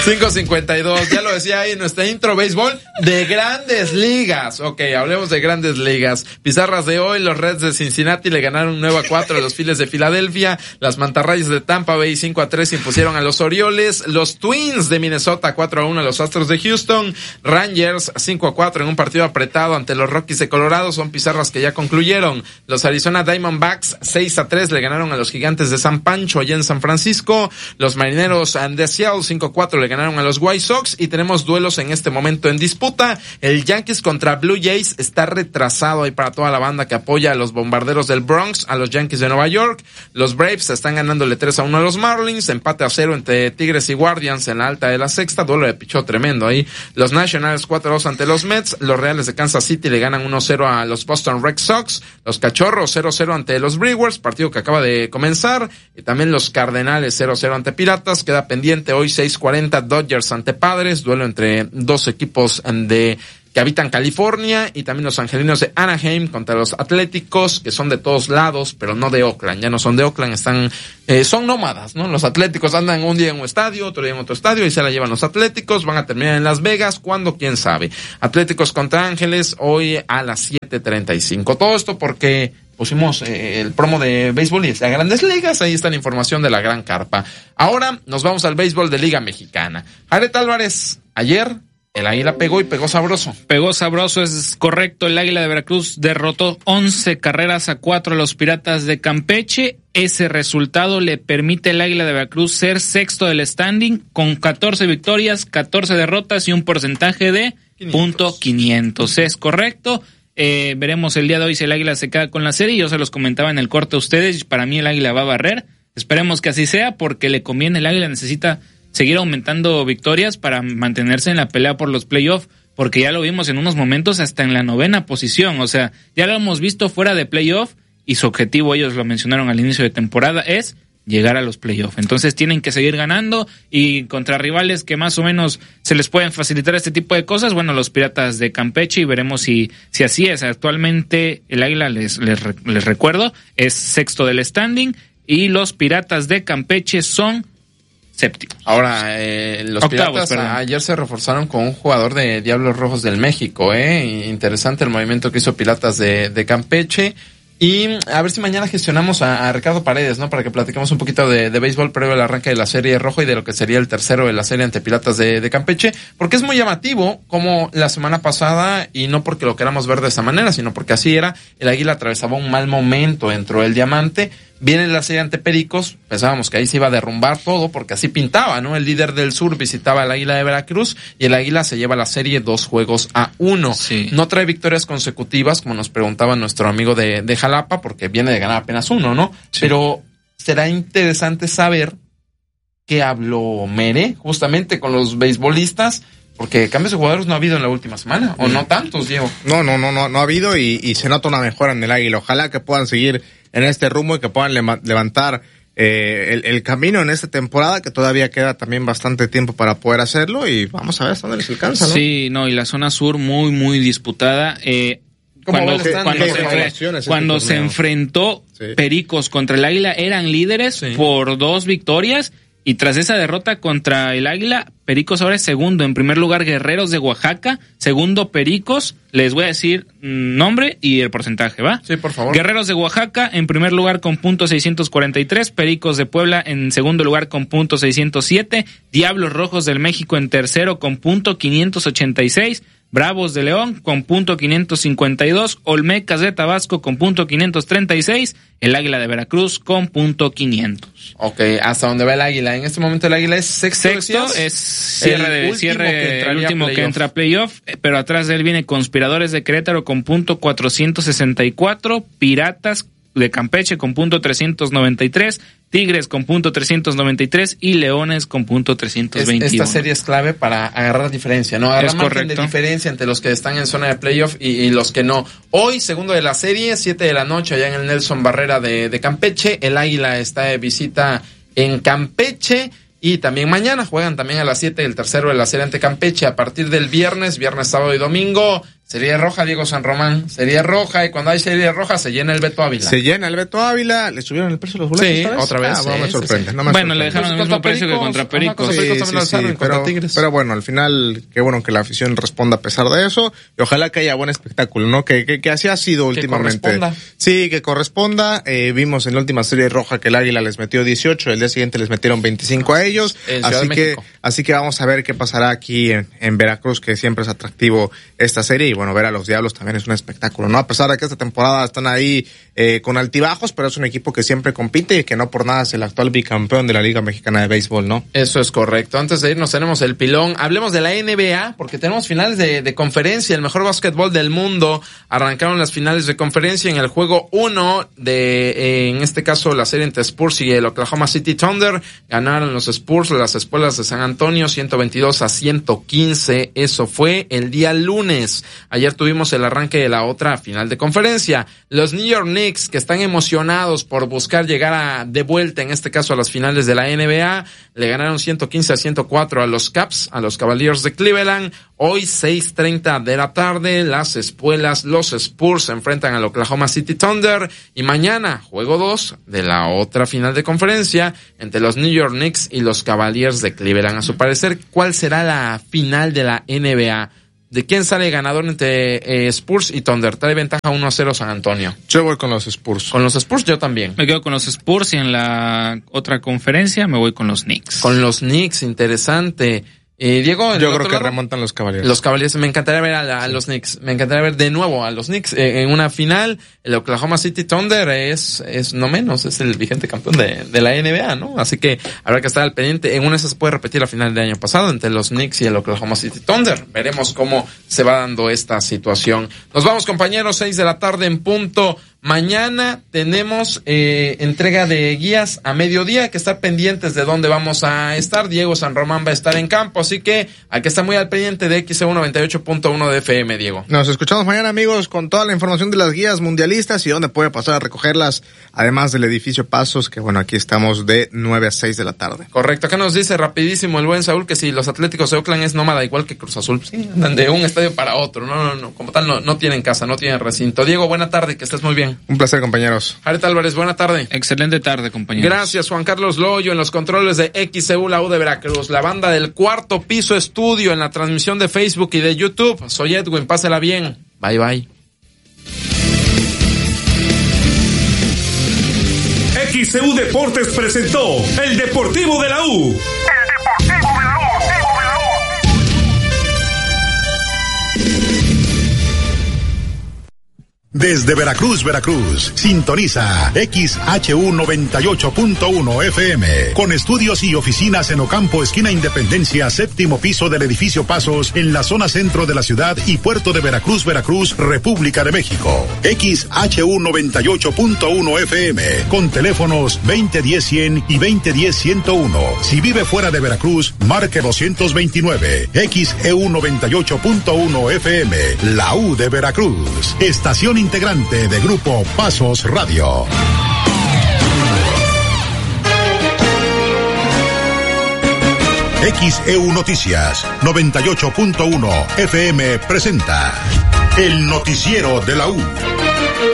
5:52, ya lo decía ahí en nuestra intro, béisbol de Grandes Ligas. Ok, hablemos de Grandes Ligas. Pizarras de hoy, los Reds de Cincinnati le ganaron 9-4 a los Phillies de Filadelfia. Las Mantarrayas de Tampa Bay 5-3 impusieron a los Orioles. Los Twins de Minnesota 4-1 a los Astros de Houston. Rangers 5-4 en un partido apretado ante los Rockies de Colorado. Son pizarras que ya concluyeron. Los Arizona Diamondbacks 6-3 le ganaron a los Gigantes de San Pancho allá en San Francisco. Los Marineros de Seattle 5-4 le ganaron a los White Sox. Y tenemos duelos en este momento en disputa. El Yankees contra Blue Jays está retrasado ahí para toda la banda que apoya a los Bombarderos del Bronx, a los Yankees de Nueva York. Los Braves están ganándole 3-1 a los Marlins. Empate a 0 entre Tigres y Guardians en la alta de la sexta. Duelo de pichó tremendo ahí. Los Nationals 4-2 ante los Mets. Los Reales de Kansas City le ganan 1-0 a los Boston Red Sox. Los Cachorros 0-0 ante los Brewers, partido que acaba de comenzar. Y también los Cardenales 0-0 ante Piratas. Queda pendiente hoy 6:40 Dodgers ante Padres, duelo entre dos equipos que habitan California, y también los Angelinos de Anaheim contra los Atléticos, que son de todos lados, pero no de Oakland. Ya no son de Oakland, son nómadas, ¿no? Los Atléticos andan un día en un estadio, otro día en otro estadio, y se la llevan los Atléticos. Van a terminar en Las Vegas, ¿cuándo? ¿Quién sabe? Atléticos contra Ángeles, hoy a las 7:35. Todo esto porque pusimos el promo de béisbol y de Grandes Ligas. Ahí está la información de la Gran Carpa. Ahora nos vamos al béisbol de Liga Mexicana. Jared Álvarez, ayer el Águila pegó y pegó sabroso. Pegó sabroso, es correcto. El Águila de Veracruz derrotó 11-4 a los Piratas de Campeche. Ese resultado le permite al Águila de Veracruz ser sexto del standing con 14 victorias, 14 derrotas y un porcentaje de .500. Es correcto. Veremos el día de hoy si el Águila se queda con la serie. Yo se los comentaba en el corte a ustedes. Para mí el Águila va a barrer. Esperemos que así sea porque le conviene. El Águila necesita seguir aumentando victorias para mantenerse en la pelea por los playoffs, porque ya lo vimos en unos momentos hasta en la 9ª posición. O sea, ya lo hemos visto fuera de playoff y su objetivo, ellos lo mencionaron al inicio de temporada, es llegar a los playoffs. Entonces tienen que seguir ganando y contra rivales que más o menos se les pueden facilitar este tipo de cosas. Bueno, los Piratas de Campeche, y veremos si así es. Actualmente el Águila, les recuerdo, es sexto del standing y los Piratas de Campeche son séptimo. Ahora, los octavos, Piratas ayer se reforzaron con un jugador de Diablos Rojos del México, interesante el movimiento que hizo Piratas de Campeche. Y a ver si mañana gestionamos a Ricardo Paredes, ¿no? Para que platiquemos un poquito de béisbol previo al arranque de la serie rojo y de lo que sería el tercero de la serie ante Piratas de Campeche. Porque es muy llamativo como la semana pasada, y no porque lo queramos ver de esa manera, sino porque así era, el Águila atravesaba un mal momento dentro del Diamante. Viene la serie ante Pericos, pensábamos que ahí se iba a derrumbar todo, porque así pintaba, ¿no? El líder del sur visitaba al Águila de Veracruz, y el Águila se lleva la serie 2-1. Sí. No trae victorias consecutivas, como nos preguntaba nuestro amigo de Jalapa, porque viene de ganar apenas uno, ¿no? Sí. Pero será interesante saber qué habló Mere, justamente con los beisbolistas, porque cambios de jugadores no ha habido en la última semana, o no tantos, Diego. No ha habido, y se nota una mejora en el Águila. Ojalá que puedan seguir en este rumbo y que puedan levantar el camino en esta temporada, que todavía queda también bastante tiempo para poder hacerlo, y vamos a ver hasta dónde les alcanza, ¿no? Sí, y la zona sur muy disputada. Cuando se enfrentó Pericos contra el Águila, eran líderes por 2 victorias. Y tras esa derrota contra el Águila, Pericos ahora es segundo. En primer lugar, Guerreros de Oaxaca. Segundo, Pericos. Les voy a decir nombre y el porcentaje, ¿va? Sí, por favor. Guerreros de Oaxaca en primer lugar con .643. Pericos de Puebla en segundo lugar con .607. Diablos Rojos del México en tercero con .586. Bravos de León con .552, Olmecas de Tabasco con .536, el Águila de Veracruz con .500. Ok, hasta dónde va el Águila. En este momento el Águila es sexto, es cierre el último que entra a playoff, pero atrás de él viene Conspiradores de Querétaro con .464, Piratas de Campeche con .393, Tigres con .393 y Leones con .321. Esta serie es clave para agarrar diferencia, ¿no? Agarrar margen de diferencia entre los que están en zona de playoff y los que no. Hoy, segundo de la serie, 7 de la noche, allá en el Nelson Barrera de Campeche. El Águila está de visita en Campeche. Y también mañana juegan también a las 7 el tercero de la serie ante Campeche. A partir del viernes, sábado y domingo, Serie roja, Diego San Román. Serie roja, y cuando hay serie roja se llena el Beto Ávila. Se llena el Beto Ávila. ¿Le subieron el precio de los boletos? Sí, ¿esta vez? otra vez. No me sorprende. No me Bueno, sorprende. le dejaron el mismo precio que contra Pericos. Pero bueno, al final, qué bueno que la afición responda a pesar de eso. Y ojalá que haya buen espectáculo, ¿no? Que así ha sido últimamente. Corresponda. Sí, que corresponda. Vimos en la última serie roja que el Águila les metió 18, el día siguiente les metieron 25 a ellos. Así que vamos a ver qué pasará aquí en Veracruz, que siempre es atractivo esta serie. Y bueno, ver a los Diablos también es un espectáculo, ¿no? A pesar de que esta temporada están ahí con altibajos, pero es un equipo que siempre compite y que no por nada es el actual bicampeón de la Liga Mexicana de Béisbol, ¿no? Eso es correcto. Antes de irnos tenemos el pilón. Hablemos de la NBA, porque tenemos finales de conferencia. El mejor básquetbol del mundo. Arrancaron las finales de conferencia en el juego 1 en este caso, la serie entre Spurs y el Oklahoma City Thunder. Ganaron los Spurs, las espuelas de San Antonio, 122-115. Eso fue el día lunes. Ayer tuvimos el arranque de la otra final de conferencia. Los New York Knicks, que están emocionados por buscar llegar de vuelta, en este caso a las finales de la NBA, le ganaron 115-104 a los Caps, a los Cavaliers de Cleveland. Hoy 6:30 de la tarde, las espuelas, los Spurs se enfrentan al Oklahoma City Thunder, y mañana juego 2 de la otra final de conferencia entre los New York Knicks y los Cavaliers de Cleveland. A su parecer, ¿cuál será la final de la NBA? ¿De quién sale ganador entre Spurs y Thunder? Trae ventaja 1-0 San Antonio. Yo voy con los Spurs. Con los Spurs yo también. Me quedo con los Spurs, y en la otra conferencia me voy con los Knicks. Con los Knicks, interesante. Diego, yo creo que remontan los Cavaliers. Los Cavaliers, me encantaría ver a los Knicks. Me encantaría ver de nuevo a los Knicks en una final. El Oklahoma City Thunder es no menos, es el vigente campeón de la NBA, ¿no? Así que habrá que estar al pendiente. En una de esas se puede repetir la final del año pasado entre los Knicks y el Oklahoma City Thunder. Veremos cómo se va dando esta situación. Nos vamos, compañeros, 6 de la tarde en punto. Mañana tenemos entrega de guías a mediodía. Hay que estar pendientes de dónde vamos a estar. Diego San Román va a estar en campo, así que hay que estar muy al pendiente de XEU 98.1 de FM, Diego. Nos escuchamos mañana, amigos, con toda la información de las guías mundialistas y dónde puede pasar a recogerlas, además del edificio Pasos, que bueno, aquí estamos de 9 a 6 de la tarde. Correcto. Acá nos dice rapidísimo el buen Saúl que si los Atléticos de Oakland es nómada igual que Cruz Azul, sí, andan de un estadio para otro. No, como tal no tienen casa, no tienen recinto. Diego, buena tarde, que estés muy bien. Un placer, compañeros. Jared Álvarez, buena tarde. Excelente tarde, compañeros. Gracias, Juan Carlos Loyo en los controles de XEU, la U de Veracruz. La banda del Cuarto Piso Estudio en la transmisión de Facebook y de YouTube. Soy Edwin, pásela bien. Bye, bye. XEU Deportes presentó El Deportivo de la U. Desde Veracruz, sintoniza XHU 98.1 FM, con estudios y oficinas en Ocampo, esquina Independencia, séptimo piso del edificio Pasos, en la zona centro de la ciudad y puerto de Veracruz, República de México. XHU 98.1 FM, con teléfonos 2010-100 y 2010-101. Si vive fuera de Veracruz, marque 229. XEU 98.1 FM, la U de Veracruz. Estación integrante de Grupo Pasos Radio. XEU Noticias 98.1 FM presenta El Noticiero de la U.